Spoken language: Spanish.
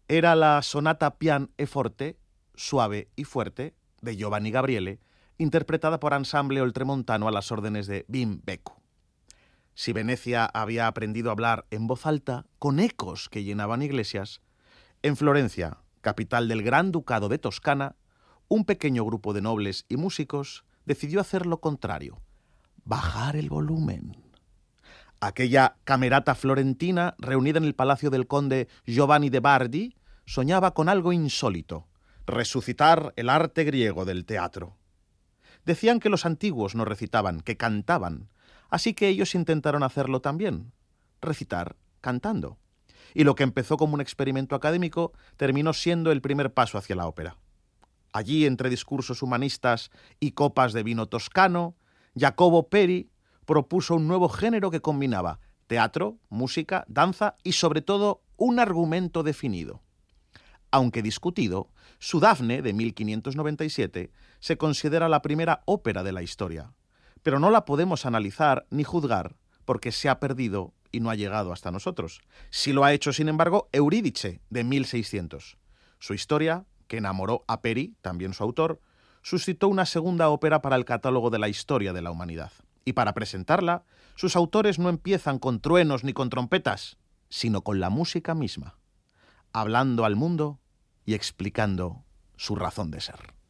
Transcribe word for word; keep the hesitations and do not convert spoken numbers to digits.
era la sonata pian e forte, suave y fuerte, de Giovanni Gabriele, interpretada por ensamble oltremontano a las órdenes de Bim Becco. Si Venecia había aprendido a hablar en voz alta, con ecos que llenaban iglesias, en Florencia, capital del Gran Ducado de Toscana, un pequeño grupo de nobles y músicos decidió hacer lo contrario, bajar el volumen. Aquella camerata florentina, reunida en el palacio del conde Giovanni de Bardi, soñaba con algo insólito, resucitar el arte griego del teatro. Decían que los antiguos no recitaban, que cantaban, así que ellos intentaron hacerlo también, recitar cantando. Y lo que empezó como un experimento académico terminó siendo el primer paso hacia la ópera. Allí, entre discursos humanistas y copas de vino toscano, Jacopo Peri propuso un nuevo género que combinaba teatro, música, danza y, sobre todo, un argumento definido. Aunque discutido, su Dafne, de mil quinientos noventa y siete, se considera la primera ópera de la historia, pero no la podemos analizar ni juzgar porque se ha perdido y no ha llegado hasta nosotros. Sí lo ha hecho, sin embargo, Eurídice, de mil seiscientos. Su historia, que enamoró a Peri, también su autor, suscitó una segunda ópera para el catálogo de la historia de la humanidad. Y para presentarla, sus autores no empiezan con truenos ni con trompetas, sino con la música misma, hablando al mundo y explicando su razón de ser.